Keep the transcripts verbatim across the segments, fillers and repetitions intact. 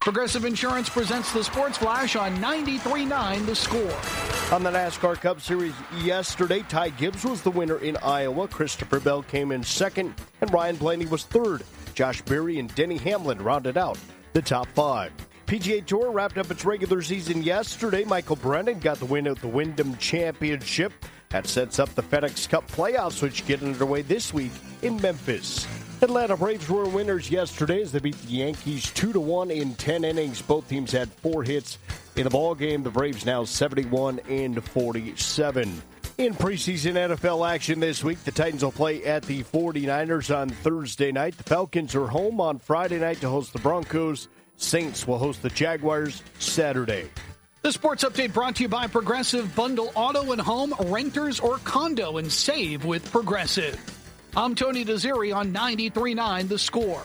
Progressive Insurance presents the Sports Flash on ninety-three point nine The Score. On the NASCAR Cup Series yesterday, Ty Gibbs was the winner in Iowa. Christopher Bell came in second, and Ryan Blaney was third. Josh Berry and Denny Hamlin rounded out the top five. P G A Tour wrapped up its regular season yesterday. Michael Brennan got the win at the Wyndham Championship. That sets up the FedEx Cup playoffs, which get underway this week in Memphis. Atlanta Braves were winners yesterday as they beat the Yankees two to one in ten innings. Both teams had four hits in the ballgame. The Braves now seventy-one and forty-seven. In preseason N F L action this week, the Titans will play at the forty-niners on Thursday night. The Falcons are home on Friday night to host the Broncos. Saints will host the Jaguars Saturday. The Sports Update brought to you by Progressive. Bundle auto and home, renters, or condo and save with Progressive. I'm Tony Desiri on ninety-three point nine The Score.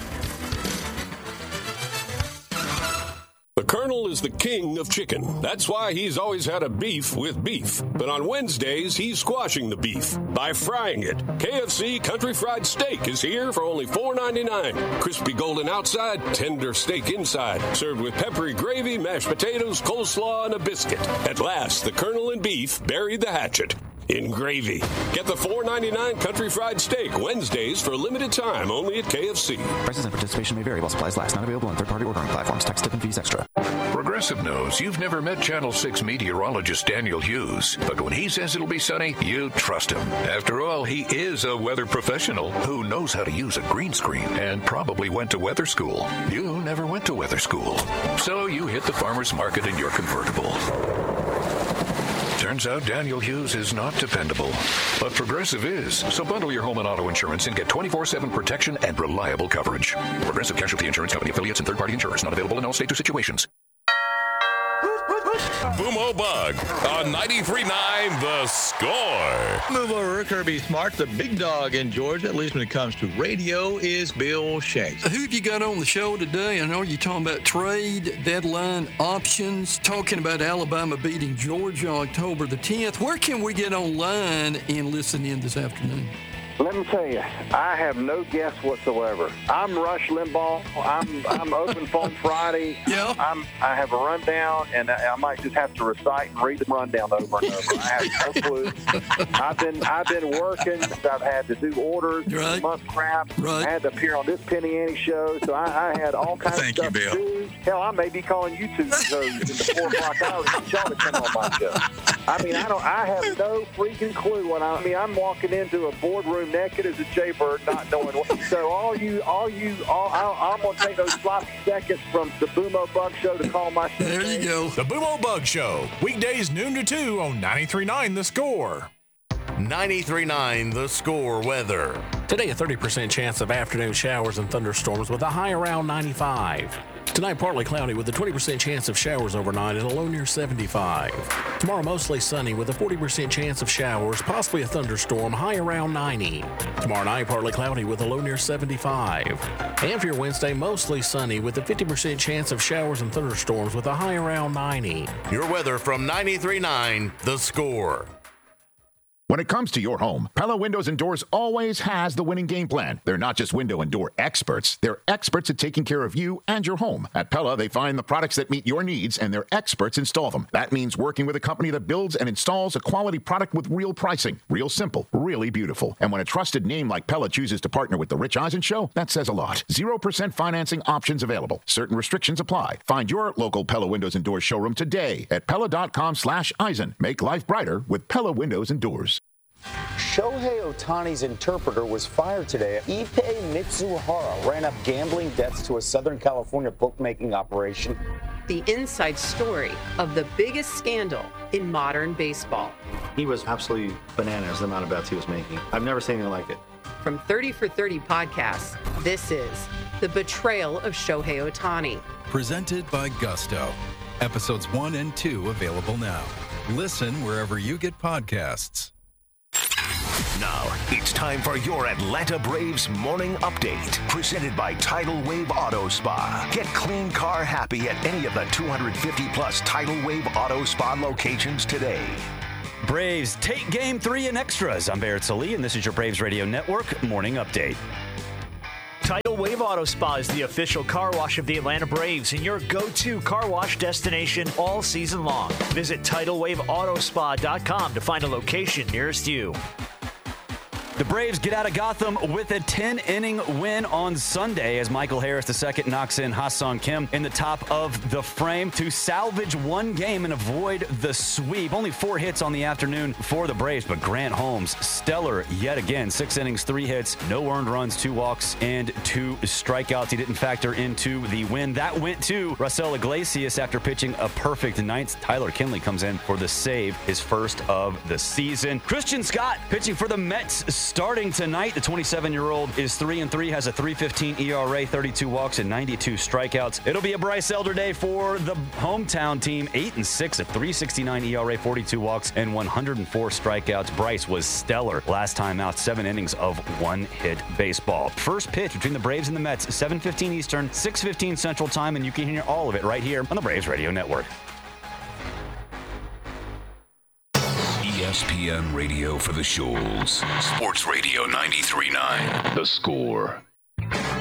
The Colonel is the king of chicken. That's why he's always had a beef with beef. But on Wednesdays, he's squashing the beef by frying it. K F C Country Fried Steak is here for only four ninety-nine. Crispy golden outside, tender steak inside. Served with peppery gravy, mashed potatoes, coleslaw, and a biscuit. At last, the Colonel and beef buried the hatchet in gravy. Get the four ninety-nine Country Fried Steak Wednesdays for a limited time only at K F C. Prices and participation may vary while supplies last. Not available on third-party ordering platforms. Tax, tip, and fees extra. Progressive knows you've never met Channel six meteorologist Daniel Hughes, but when he says it'll be sunny, you trust him. After all, he is a weather professional who knows how to use a green screen and probably went to weather school. You never went to weather school, so you hit the farmer's market in your convertible. Turns out Daniel Hughes is not dependable, but Progressive is. So bundle your home and auto insurance and get twenty-four seven protection and reliable coverage. Progressive Casualty Insurance Company affiliates and third-party insurers not available in all states or situations. Boomo Bug on ninety-three point nine The Score. Move over, Kirby Smart, the big dog in Georgia, at least when it comes to radio, is Bill Shanks. Who have you got on the show today? I know you're talking about trade, deadline, options, talking about Alabama beating Georgia October the tenth. Where can we get online and listen in this afternoon? Let me tell you, I have no guess whatsoever. I'm Rush Limbaugh. I'm I'm open phone Friday. Yeah. I'm I have a rundown, and I, I might just have to recite and read the rundown over and over. I have no clue. I've been I've been working. I've had to do orders, right. month crap. Right. I had to appear on this Penny Ante show, so I, I had all kinds Thank of stuff you, to do. Hell, I may be calling you two shows in the four o'clock hour to get y'all to come on my show. I mean, I don't. I have no freaking clue what I, I mean. I'm walking into a boardroom naked as a jaybird, not knowing what. So all you, all you, all I, I'm gonna take those sloppy seconds from the Boomo Bug Show to call my show. There you go. The Boomo Bug Show, weekdays noon to two on ninety-three point nine The Score. ninety-three point nine The Score weather. Today, a thirty percent chance of afternoon showers and thunderstorms with a high around ninety-five. Tonight, partly cloudy with a twenty percent chance of showers overnight and a low near seventy-five. Tomorrow, mostly sunny with a forty percent chance of showers, possibly a thunderstorm, high around ninety. Tomorrow night, partly cloudy with a low near seventy-five. And for your Wednesday, mostly sunny with a fifty percent chance of showers and thunderstorms with a high around ninety. Your weather from ninety-three point nine The Score. When it comes to your home, Pella Windows and Doors always has the winning game plan. They're not just window and door experts. They're experts at taking care of you and your home. At Pella, they find the products that meet your needs, and their experts install them. That means working with a company that builds and installs a quality product with real pricing. Real simple, really beautiful. And when a trusted name like Pella chooses to partner with The Rich Eisen Show, that says a lot. zero percent financing options available. Certain restrictions apply. Find your local Pella Windows and Doors showroom today at Pella.com slash Eisen. Make life brighter with Pella Windows and Doors. Shohei Ohtani's interpreter was fired today. Ippei Mitsuhara ran up gambling debts to a Southern California bookmaking operation. The inside story of the biggest scandal in modern baseball. He was absolutely bananas, the amount of bets he was making. I've never seen anything like it. From thirty for thirty podcasts, this is The Betrayal of Shohei Ohtani. Presented by Gusto. Episodes one and two available now. Listen wherever you get podcasts. Now, it's time for your Atlanta Braves Morning Update, presented by Tidal Wave Auto Spa. Get clean car happy at any of the two hundred fifty plus Tidal Wave Auto Spa locations today. Braves take game three in extras. I'm Barrett Sallee, and this is your Braves Radio Network Morning Update. Tidal Wave Auto Spa is the official car wash of the Atlanta Braves and your go-to car wash destination all season long. Visit tidal wave auto spa dot com to find a location nearest you. The Braves get out of Gotham with a ten-inning win on Sunday as Michael Harris the second knocks in Ha-Seong Kim in the top of the frame to salvage one game and avoid the sweep. Only four hits on the afternoon for the Braves, but Grant Holmes, stellar yet again. Six innings, three hits, no earned runs, two walks, and two strikeouts. He didn't factor into the win. That went to Raisel Iglesias after pitching a perfect ninth. Tyler Kinley comes in for the save, his first of the season. Christian Scott pitching for the Mets starting tonight. The twenty-seven-year-old is three and three, has a three fifteen E R A, thirty-two walks, and ninety-two strikeouts. It'll be a Bryce Elder day for the hometown team. eight and six, a three sixty-nine E R A, forty-two walks, and one hundred four strikeouts. Bryce was stellar last time out, seven innings of one-hit baseball. First pitch between the Braves and the Mets, seven fifteen Eastern, six fifteen Central Time, and you can hear all of it right here on the Braves Radio Network. E S P N Radio for the Shoals. Sports Radio ninety-three point nine. The Score.